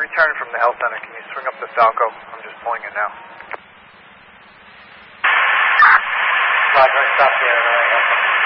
returning from the health center. Can you swing up to Falco? I'm just pulling in now. Roger, stop there.